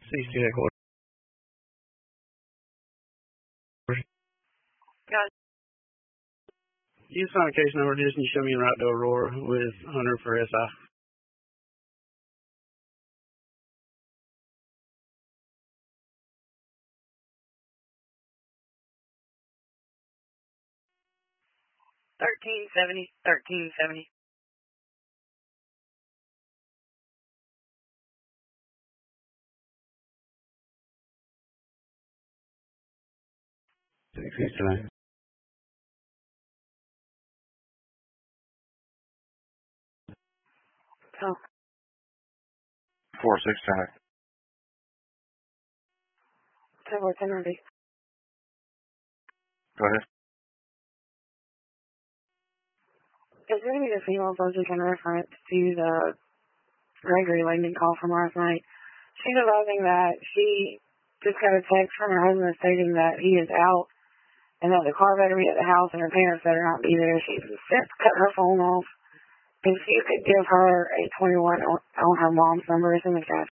CC headquarters. Got it. You find a case number, just you show me right to Aurora with Hunter for SI. $13.70. 669. Oh, 469. 1040. Go ahead. Is there any female person can reference to the Gregory Langdon call from last night? She's advising that she just got a text from her husband stating that he is out and that the car better be at the house and her parents better not be there. She's since cut her phone off. If you could give her a 21 on her mom's number, it's in the chat.